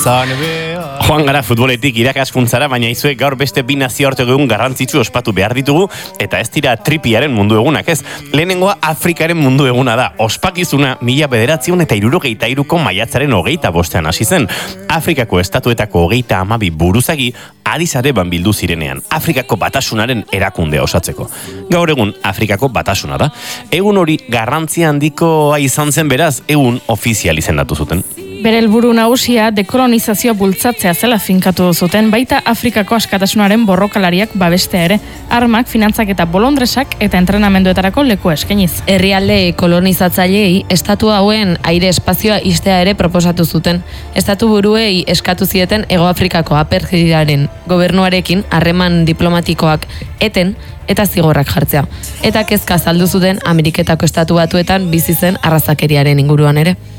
Joan gara futboletik irakaskuntzara, baina izue gaur beste bi nazioarteko egun garrantzitsu ospatu behar ditugu, eta ez dira tripiaren mundu egunak, ez? Lehenengoa Afrikaren mundu eguna da. Ospakizuna 1973ko maiatzaren 25 hasi zen. Afrikako estatuetako 32 buruzagi Addis Abeban bildu zirenean, Afrikako batasunaren erakundea osatzeko. Gaur egun Afrikako batasuna da. Egun hori garrantzia handikoa izan zen, beraz, egun ofizial izendatu zuten. Bere helburu nagusia dekolonizazioa bultzatzea zela finkatu zuten, baita Afrikako askatasunaren borrokalariak babestea ere, armak, finantzak eta bolondresak eta entrenamenduetarako leku eskainiz. Herrialde kolonizatzaileei estatu hauen aire espazioa ixtea ere proposatu zuten. Estatu buruei eskatu zieten Hego Afrikako apartheidaren gobernuarekin harreman diplomatikoak eten eta zigorrak jartzea. Eta kezka azaldu zuten Ameriketako estatu batuetan bizi zen arrazakeriaren inguruan ere.